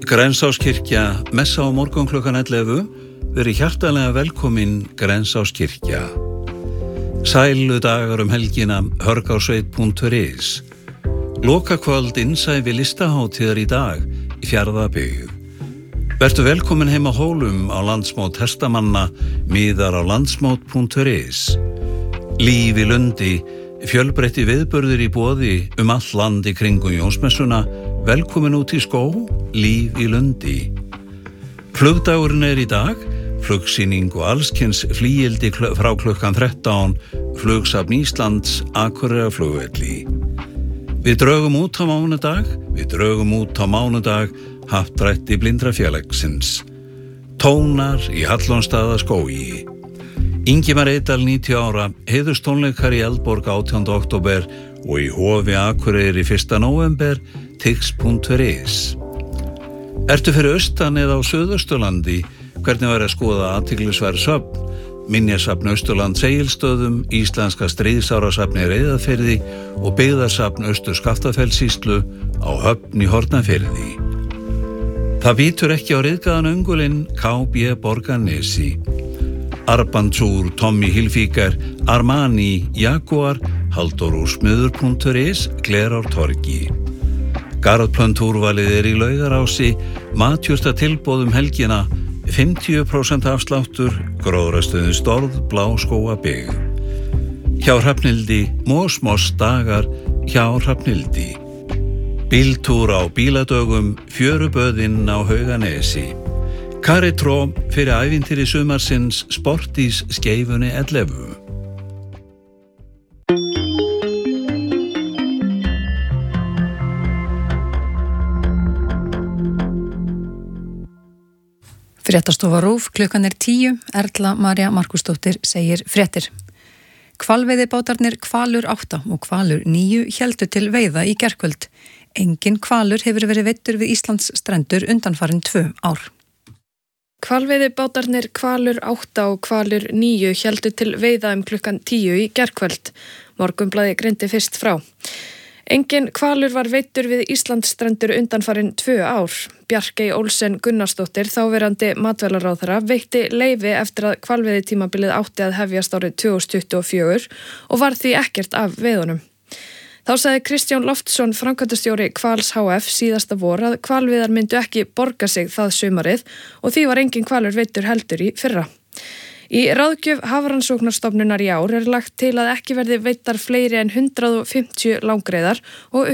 Grensáskirkja, messa á morgun klukkan 11, verið hjartanlega velkomin Grensáskirkja. Sælu dagar helgina, hörgársveit.is. Lokakvöld innsæfi listahátíðar í dag í Fjarðabyggð. Vertu velkomin heim á Hólum á landsmót hestamanna, miðar á landsmót.is. Líf í Lundi, fjölbreytti viðburðir í boði all land í kringum Jónsmessuna. Velkomin út í skó, Líf í Lundi. Flugdagurinn í dag, flugsýning og allskyns flygildi frá klukkan 13, Flugsafn Íslands, Akureyrarflugvelli. Við drögum út á mánudag, happdrætti Blindrafélagsins. Tónar í Hallónsstaðaskógi. Ingimar Eydal 90 ára, heiðurstónleikar í Eldborg 18. október og í Hofi Akureyri 1. nóvember, tix.is. Ertu fyrir austan eða á Suðausturlandi, hvernig væri að skoða athyglisverð söfn, minjasafn Austurland Egilsstöðum, Íslenska stríðsárasafni Reyðarfirði og byggðasafn Austur-Skaftafellssýslu á Höfn í Hornafirði. Það bítur ekki á ryðgaðan öngulinn KB Borgarnesi. Arbandsúr, Tommy Hilfiger, Armani, Jaguar, Halldórusmiður.is, Glerártorgi. Garðplöntúrvalið í Laugarási, matjurta tilboð helgina, 50% afsláttur, gróðrastöðin Storð, Bláskógabyggð. Hjá Hrafnhildi, Mósmós dagar hjá Hrafnhildi. Bíltúr á bíladögum, fjöruböðinn á Hauganesi. Karitró fyrir ævintýri sumarsins Sportís Skeifunni 11. Fréttastofa RÚV, klukkan 10, Erla María Markusdóttir segir fréttir. Hvalveiðibátarnir Hvalur 8 og Hvalur 9 héldu til veiða í gærkvöld. Enginn hvalur hefur verið veiddur við Íslands strendur undanfarin 2 ár. Hvalveiðibátarnir Hvalur 8 og Hvalur 9 héldu til veiða klukkan 10 í gærkvöld. Morgunblaðið greindi fyrst frá. Enginn hvalur var veiddur við Íslandsstrendur undanfarin 2 ár. Bjarkey Olsen Gunnarsdóttir, þáverandi matvælaráðherra, veitti leyfi eftir að hvalveiðitímabilið átti að hefjast árið 2024 og var því ekkert af veiðunum. Þá sagði Kristján Loftsson, framkvæmdastjóri Hvals HF síðasta vor að hvalveiðar myndu ekki borga sig það sumarið og því var enginn hvalur veiddur heldur í fyrra. Í ráðgjöf Hafrannsóknarstofnunar í ár lagt til að ekki verði veittar fleiri en 150 langreyðar og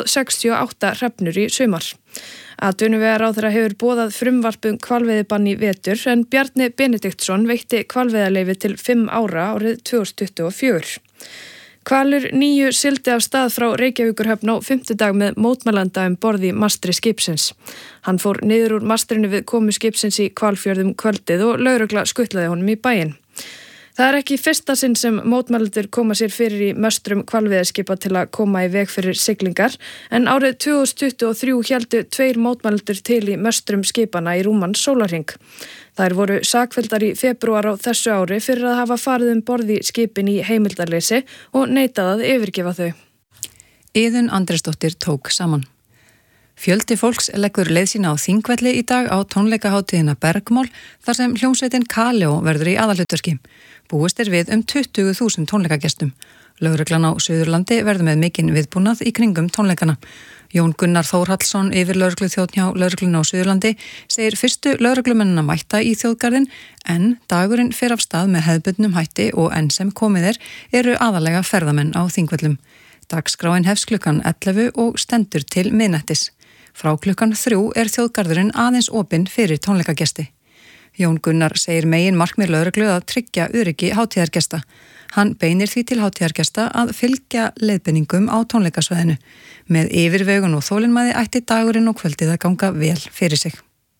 168 hrefnur í sumar. Atvinnuvegaráðherra hefur boðað frumvarp hvalveiðibann í vetur en Bjarni Benediktsson veitti hvalveiðaleyfi til 5 ára árið 2024. Hvalur 9 sigldi af stað frá Reykjavíkurhöfn á 5. dag með mótmælanda borð í mastri skipsins. Hann fór niður úr mastrinu við komu skipsins í Hvalfjörðum kvöldið og lögregla skutlaði honum í bæinn. Það ekki fyrsta sinn sem mótmælendur koma sér fyrir í möstrum hvalveiðiskipa til að koma í veg fyrir siglingar, en árið 2023 héldu 2 mótmælendur til í möstrum skipana í rúman sólarhring. Þær voru sakfelldar í febrúar á þessu ári fyrir að hafa farið borð í skipin í heimildarleysi og neitað að yfirgefa þau. Iðunn Andrésdóttir tók saman. Fjöldi fólks leggur leið sína á Þingvelli í dag á tónleikahátíðina Bergmál þar sem hljómsveitin Kaleo verður í aðalhlutverki. Búist við 20.000 tónleikagestum. Lögreglan á Suðurlandi verður með mikinn viðbúnað í kringum tónleikana. Jón Gunnar Þórhallsson, yfirlögregluþjónn hjá lögreglunni á Suðurlandi, segir fyrstu lögreglumennina mætta í þjóðgarðinn en dagurinn fer af stað með hefðbundnum hætti og enn sem komið eru aðalega ferðamenn á Þingvöllum. Dagskráin hefst klukkan 11 og stendur til miðnættis. Frá klukkan 3 þjóðgarðurinn aðeins opinn fyrir tónleikagesti. Jón Gunnar segir megin markmið lögreglu að tryggja öryggi hátíðargesta. Hann beinir því til hátíðargesta að fylgja leiðbeiningum á tónleikasvæðinu. Með yfirvegun og þolinmæði ætti dagurinn og kvöldið að ganga vel fyrir sig.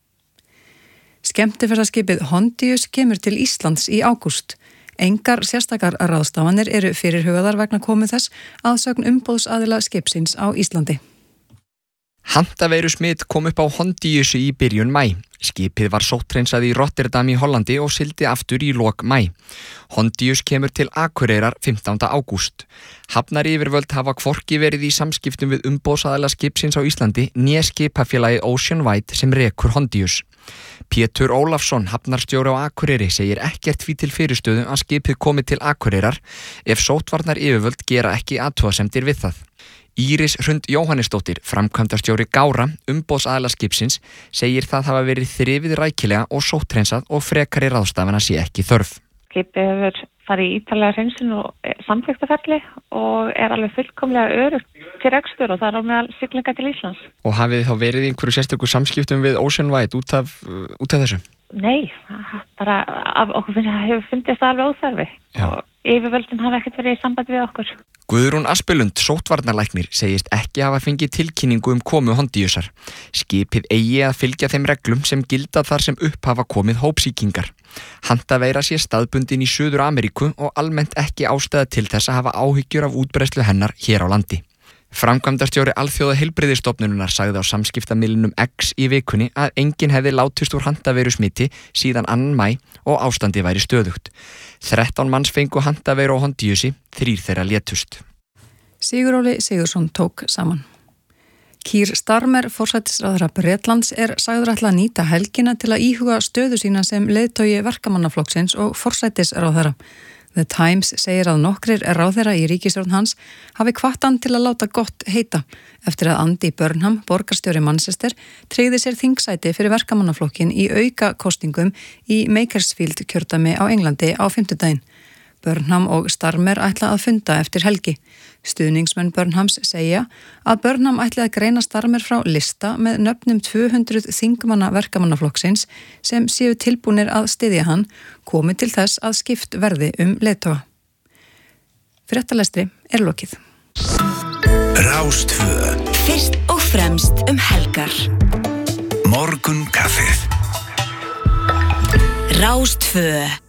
Skemmtiferðaskipið Hondius kemur til Íslands í ágúst. Engar sérstakar ráðstafanir eru fyrirhugaðar vegna komu þess að sögn umboðsaðila skipsins á Íslandi. Handaveirusmit kom upp á Hondiusi í byrjun maí. Skipið var sótthreinsað í Rotterdam í Hollandi og sigldi aftur í lok maí. Hondius kemur til Akureyrar 15. ágúst. Hafnaryfirvöld hafa hvorki verið í samskiptum við umboðsaðila skipsins á Íslandi né skipafélagið Ocean White sem rekur Hondius. Pétur Ólafsson, hafnarstjóri á Akureyri, segir ekkert því til fyrirstöðu að skipið komi til Akureyrar ef sóttvarnaryfirvöld gera ekki athugasemdir við það. Íris Hrund Jóhannesdóttir, framkvæmdastjóri Gára, umboðsaðila skipsins, segir það hafa verið þrifið rækilega og sótthreinsað og frekari ráðstafana sé ekki þörf. Skipið hefur farið í ítarlega hreinsun og samþykktaferli og alveg fullkomlega öruggt til rekstur og það á meðal siglinga til Íslands. Og hafið þið þá verið í einhverju sérstöku samskiptum við Ocean White út af þessu? Nei, bara okkur hefur fundist það alveg óþarfi. Já. Og yfirvöldin hafa ekkert verið í sambandi við okkur. Guðrún Aspelund, sóttvarnalæknir, segist ekki hafa fengið tilkynningu komu Hondiusar. Skipið eigi að fylgja þeim reglum sem gilda þar sem upp hafa komið hópsýkingar. Handaveira sé staðbundin í Suður Ameríku og almennt ekki ástæða til þess að hafa áhyggjur af útbreiðslu hennar hér á landi. Framkvæmdastjóri Alþjóða heilbrigðisstofnunarinnar sagði á samskiptamiðlunum X í vikunni að enginn hefði látist úr handaveirusmiti síðan 2. maí og ástandi væri stöðugt. 13 manns fengu handaveiru á Hondiusi, 3 þeirra létust. Sigur Óli Sigurðsson tók saman. Keir Starmer, forsætisráðherra Bretlands, sagður ætla að nýta helgina til að íhuga stöðu sína sem leiðtogi verkamannaflokksins og forsætisráðherra. The Times segir að nokkrir ráðherra í ríkisstjórn hans hafi hvatt hann til að láta gott heita eftir að Andy Burnham, borgarstjóri Manchester, tryggði sér þingsæti fyrir verkamannaflokkin í auka kostingum í Makersfield kjördæmi á Englandi á 5. daginn. Burnham og Starmer ætla að funda eftir helgi. Stuðningsmenn Burnhams segja að Burnham ætli að greina Starmer frá lista með nöfnum 200 þingmanna verkamannaflokksins sem séu tilbúnir að styðja hann, komi til þess að skipt verði leiðtoga. Fréttalestri lokið. Rástvö. Fyrst og fremst helgar. Morgun kaffið. Rástvö.